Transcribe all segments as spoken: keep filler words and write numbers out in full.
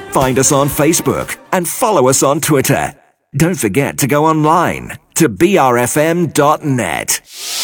Find us on Facebook and follow us on Twitter. Don't forget to go online to b r f m dot net.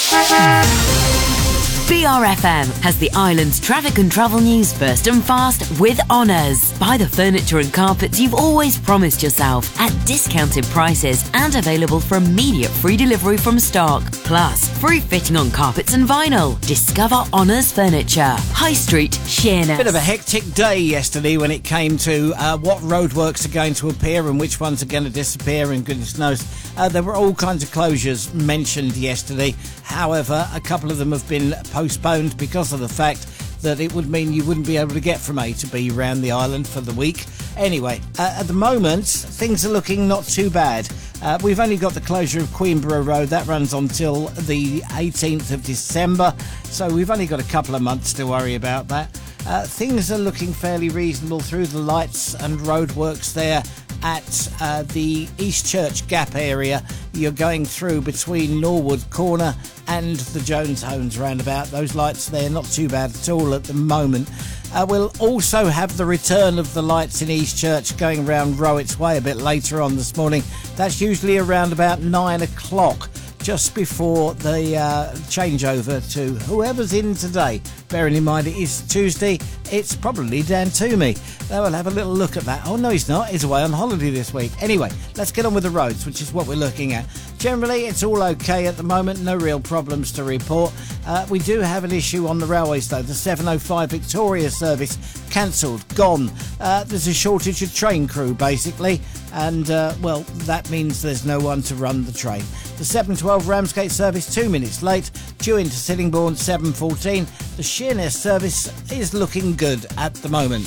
B R F M has the island's traffic and travel news first and fast with Honours. Buy the furniture and carpets you've always promised yourself at discounted prices and available for immediate free delivery from stock. Plus, free fitting on carpets and vinyl. Discover Honours Furniture. High Street, Sheerness. Bit of a hectic day yesterday when it came to uh, what roadworks are going to appear and which ones are going to disappear, and goodness knows. Uh, there were all kinds of closures mentioned yesterday. However, a couple of them have been postponed because of the fact that it would mean you wouldn't be able to get from A to B around the island for the week. Anyway, uh, at the moment, things are looking not too bad. Uh, we've only got the closure of Queenborough Road. That runs until the eighteenth of December, so we've only got a couple of months to worry about that. Uh, things are looking fairly reasonable through the lights and roadworks there at uh, the East Church Gap area. You're going through between Norwood Corner and the Jones Homes roundabout. Those lights there, not too bad at all at the moment. Uh, we'll also have the return of the lights in East Church going round Rowitts Way a bit later on this morning. That's usually around about nine o'clock, just before the uh, changeover to whoever's in today. Bearing in mind it is Tuesday, it's probably Dan Toomey. Now we'll have a little look at that. Oh no, he's not. He's away on holiday this week. Anyway, let's get on with the roads, which is what we're looking at. Generally, it's all okay at the moment. No real problems to report. Uh, we do have an issue on the railways, though. The seven oh five Victoria service cancelled, gone. Uh, there's a shortage of train crew, basically. And, uh, well, that means there's no one to run the train. The seven twelve Ramsgate service, two minutes late, due into Sittingbourne seven fourteen. The Sheerness service is looking good at the moment.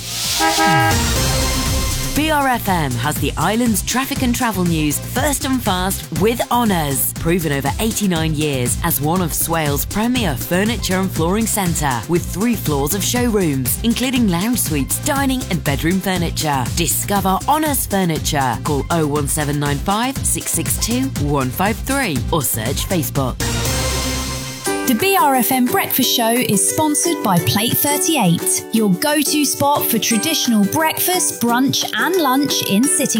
B R F M has the island's traffic and travel news first and fast with Honours. Proven over eighty-nine years as one of Swale's premier furniture and flooring centre, with three floors of showrooms, including lounge suites, dining and bedroom furniture. Discover Honours Furniture. Call oh one seven nine five, six six two, one five three or search Facebook. The B R F M Breakfast Show is sponsored by Plate thirty-eight, your go-to spot for traditional breakfast, brunch and lunch in Sittingbourne.